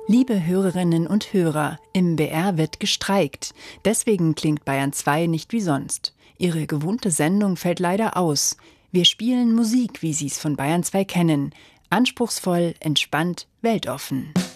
Liebe Hörerinnen und Hörer, im BR wird gestreikt. Deswegen klingt Bayern 2 nicht wie sonst. Ihre gewohnte Sendung fällt leider aus. Wir spielen Musik, wie Sie es von Bayern 2 kennen. Anspruchsvoll, entspannt, weltoffen.